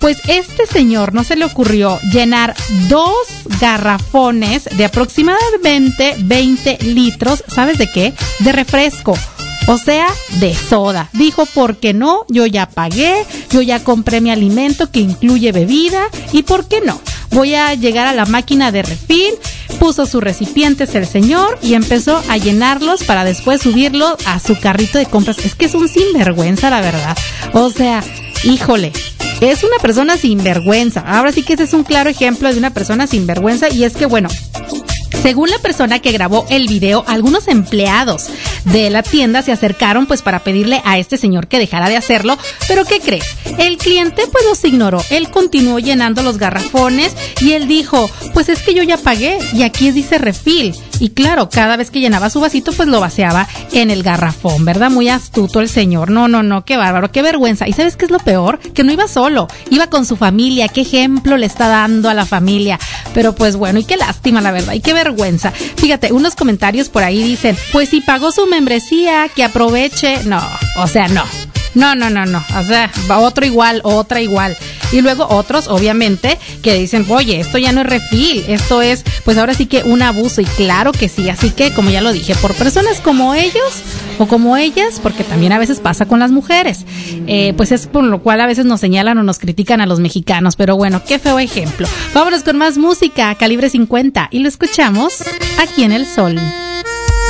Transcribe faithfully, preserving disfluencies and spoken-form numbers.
Pues este señor no se le ocurrió llenar dos garrafones de aproximadamente veinte litros, ¿sabes de qué? De refresco. O sea, de soda. Dijo, ¿por qué no? Yo ya pagué, yo ya compré mi alimento que incluye bebida, ¿y por qué no? Voy a llegar a la máquina de refil. Puso sus recipientes el señor y empezó a llenarlos para después subirlo a su carrito de compras. Es que es un sinvergüenza, la verdad. O sea, híjole, es una persona sinvergüenza. Ahora sí que ese es un claro ejemplo de una persona sinvergüenza, y es que, bueno, según la persona que grabó el video, algunos empleados de la tienda se acercaron pues para pedirle a este señor que dejara de hacerlo, pero ¿qué crees? El cliente pues los ignoró. Él continuó llenando los garrafones y él dijo, pues es que yo ya pagué y aquí dice refil. Y claro, cada vez que llenaba su vasito pues lo vaciaba en el garrafón, ¿verdad? Muy astuto el señor. No, no, no, qué bárbaro, qué vergüenza. ¿Y sabes qué es lo peor? Que no iba solo, iba con su familia. ¿Qué ejemplo le está dando a la familia? Pero pues bueno, y qué lástima, la verdad, y qué vergüenza. Fíjate, unos comentarios por ahí dicen, pues si pagó su membresía, que aproveche. No, o sea, no. No, no, no, no, o sea, otro igual, otra igual. Y luego otros, obviamente, que dicen, oye, esto ya no es refil, esto es, pues ahora sí que un abuso, y claro que sí. Así que, como ya lo dije, por personas como ellos o como ellas, porque también a veces pasa con las mujeres, eh, pues es por lo cual a veces nos señalan o nos critican a los mexicanos. Pero bueno, qué feo ejemplo. Vámonos con más música, Calibre cincuenta, y lo escuchamos aquí en El Sol.